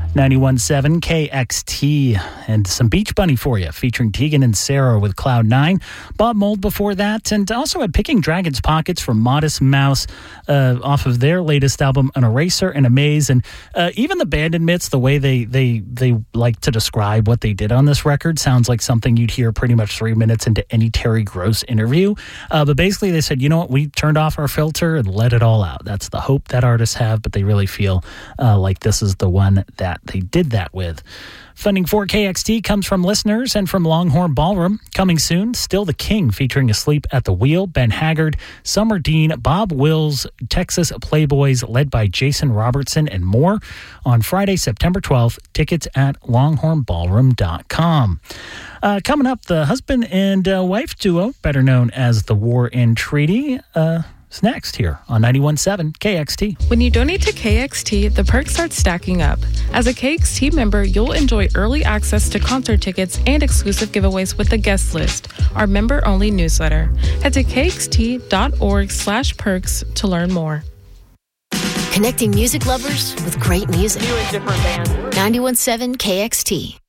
91.7 KXT, and some Beach Bunny for you, featuring Tegan and Sarah with Cloud 9. Bob Mould before that, and also had Picking Dragon's Pockets from Modest Mouse off of their latest album, An Eraser and a Maze. And even the band admits the way they like to describe what they did on this record sounds like something you'd hear pretty much 3 minutes into any Terry Gross interview. But basically they said, you know what, we turned off our filter and let it all out. That's the hope that artists have, but they really feel like this is the one that they did that with. Funding for KXT comes from listeners and from Longhorn Ballroom. Coming soon, Still the King featuring Asleep at the Wheel, Ben Haggard, Summer Dean, Bob Wills, Texas Playboys led by Jason Robertson, and more on Friday, September 12th. Tickets at longhornballroom.com. Coming up, the husband and wife duo, better known as the War and Treaty, is next here on 91.7 KXT. When you donate to KXT, the perks start stacking up. As a KXT member, you'll enjoy early access to concert tickets and exclusive giveaways with the guest list, our member-only newsletter. Head to kxt.org/perks to learn more. Connecting music lovers with great music. 91.7 KXT.